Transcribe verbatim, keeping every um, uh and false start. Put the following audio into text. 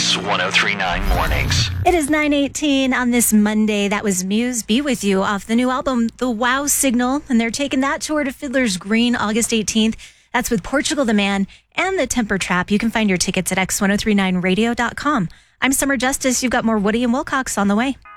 X ten thirty-nine Mornings. It is nine eighteen on this Monday. That was Muse, Be With You, off the new album, The Wow Signal. And they're taking that tour to Fiddler's Green August eighteenth. That's with Portugal the Man and the Temper Trap. You can find your tickets at X ten thirty-nine radio dot com. I'm Summer Justice. You've got more Woody and Wilcox on the way.